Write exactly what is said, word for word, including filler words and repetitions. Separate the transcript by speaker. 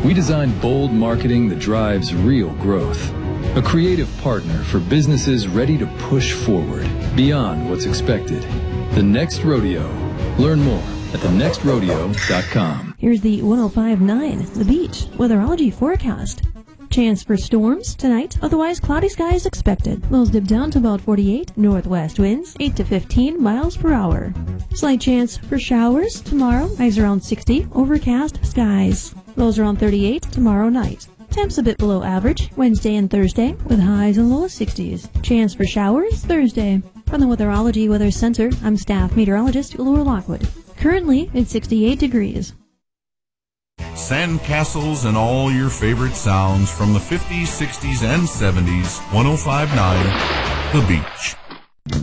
Speaker 1: We design bold marketing that drives real growth. A creative partner for businesses ready to push forward beyond what's expected. The Next Rodeo. Learn more at the next rodeo dot com.
Speaker 2: Here's the one oh five point nine, The Beach, weatherology forecast. Chance for storms tonight, otherwise cloudy skies expected. Lows dip down to about forty-eight, northwest winds eight to fifteen miles per hour. Slight chance for showers tomorrow, highs around sixty, overcast skies. Lows around thirty-eight tomorrow night. Temps a bit below average Wednesday and Thursday with highs in low sixties. Chance for showers Thursday. From the Weatherology Weather Center, I'm staff meteorologist Laura Lockwood. Currently, it's sixty-eight degrees.
Speaker 3: Sandcastles and all your favorite sounds from the fifties, sixties, and seventies. one oh five point nine The Beach.